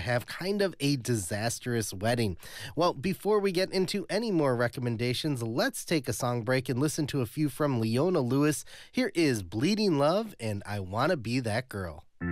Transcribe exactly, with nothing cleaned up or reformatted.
have kind of a disastrous wedding. Well, before we get into any more recommendations, let's take a song break and listen to a few from Leona Lewis. Here is Bleeding Love and I Wanna Be That Girl.